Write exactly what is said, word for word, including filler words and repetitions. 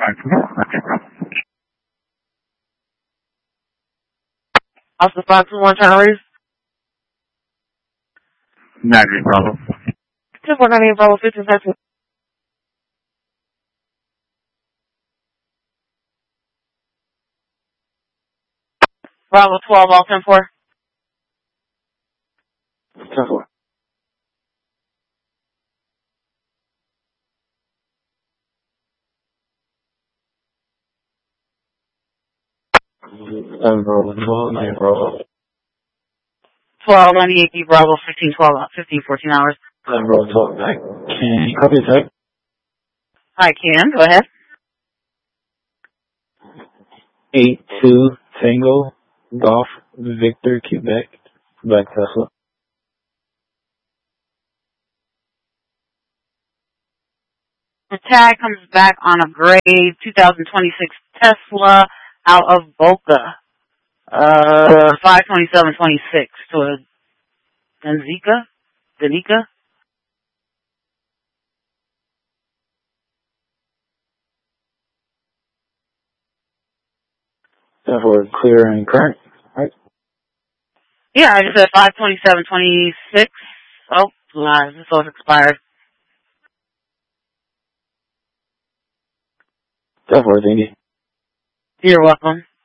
Oscar five two one, Charlie. ninety Bravo. two four nine eight Bravo fifteen seven. Bravo twelve, all ten four. ten four. ten Bravo, twelve, nine Bravo. twelve ninety-eight B Bravo, fifteen twelve, fifteen fourteen hours. ten Bravo, twelve, nine. Can you copy that? I can, go ahead. eight two Tango Golf Victor Quebec Black Tesla. The tag comes back on a gray two thousand twenty-six Tesla out of Boca. Uh, five twenty-seven twenty-six to a Denzica? Denica? ten four clear and current, right? Yeah, I just said five twenty-seven twenty-six. Oh, lies. This was expired. ten four, thank you. You're welcome.